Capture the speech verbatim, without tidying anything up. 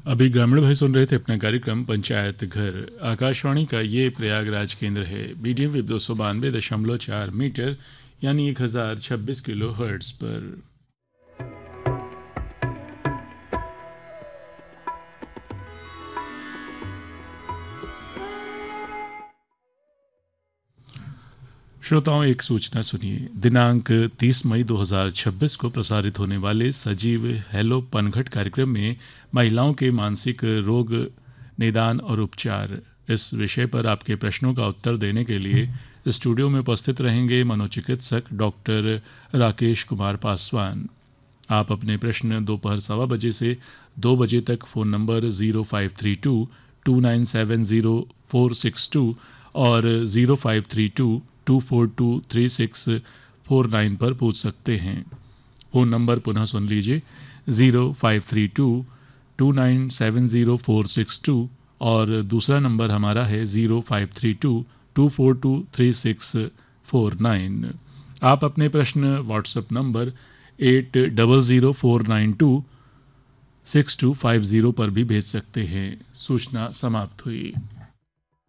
अभी ग्रामीण भाई सुन रहे थे अपना कार्यक्रम पंचायत घर। आकाशवाणी का ये प्रयागराज केंद्र है। मीडियम वेव दो सौ बानवे दशमलव चार मीटर यानी एक हज़ार छब्बीस किलो हर्ट्ज पर। श्रोताओं, एक सूचना सुनिए। दिनांक तीस मई दो हज़ार छब्बीस को प्रसारित होने वाले सजीव हेलो पनघट कार्यक्रम में महिलाओं के मानसिक रोग निदान और उपचार, इस विषय पर आपके प्रश्नों का उत्तर देने के लिए स्टूडियो में उपस्थित रहेंगे मनोचिकित्सक डॉक्टर राकेश कुमार पासवान। आप अपने प्रश्न दोपहर सवा बजे से दो बजे तक phone number zero five three to to nine seven zero four six to और zero five three to to four to three six four nine पर पूछ सकते हैं। फ़ोन नंबर पुनः सुन लीजिए, zero five three to to nine seven zero four six to और दूसरा number हमारा है zero five three to to four to three six four nine. आप अपने प्रश्न WhatsApp number eight double zero four nine to six to five zero पर भी भेज सकते हैं। सूचना समाप्त हुई।